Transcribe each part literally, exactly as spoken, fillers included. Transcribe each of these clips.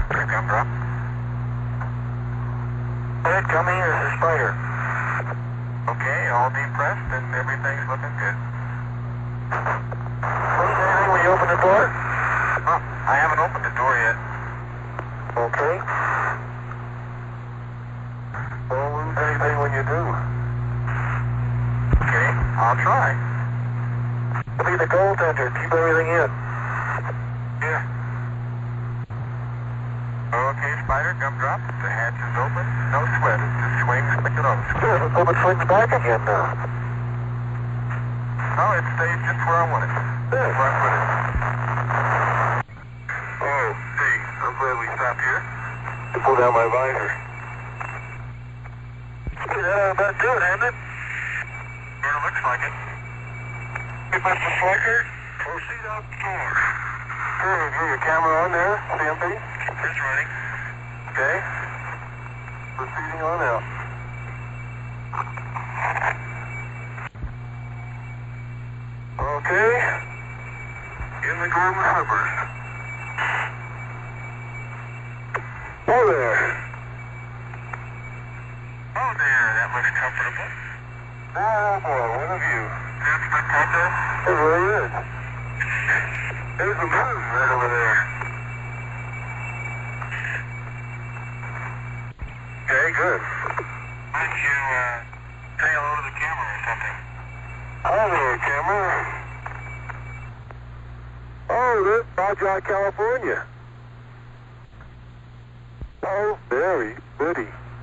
Come drop. Ed, coming in. This is Spider. Okay, all depressed and everything's looking good. Lose anything when you open the door? Huh, I haven't opened the door yet. Okay. Don't lose anything when you do. Okay, I'll try. Be the goaltender. Keep everything in. Yeah. Okay, Spider, gum drop. The hatch is open. No sweat. It just swings, pick it up. Good. Hope it swings back again now. No, it stays just where I want it. Good. Where I put it. Oh, hey, I'm glad we stopped here. To pull down my visor. Yeah, about do it, hasn't it? Sort of looks like it. Hey, Mister Flicker, proceed out the door. Good. Have you your camera on there, C M P? It's running. Okay. Proceeding on out. Okay. In the Gorman Hubbard. Oh there. Oh there, that looks comfortable. Oh boy, what a view. That's spectacular. It really is. There's a moon right over there. Okay, good. Why don't you uh, say hello to the camera or something? Hello there, camera. Oh, this is Baja, California. Oh, very pretty.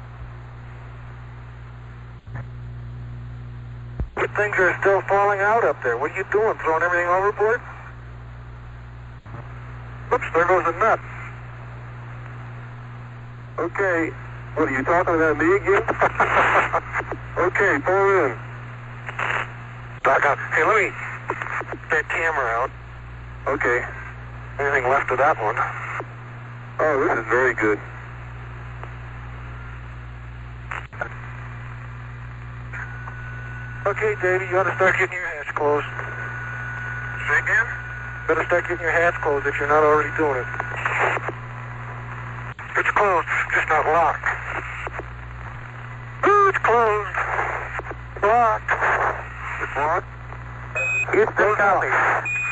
Good things are still falling out up there. What are you doing? Throwing everything overboard? Oops, there goes a nut. Okay. What, are you talking about me again? Okay, pull in. Back up. Hey, let me get that camera out. Okay. Anything left of that one? Oh, this is very good. Okay, Davey, you ought to start getting your hatch closed. Say again? Better start getting your hatch closed if you're not already doing it. It's closed, just not locked. Ooh, it's closed. Locked. It's locked? It's closed out.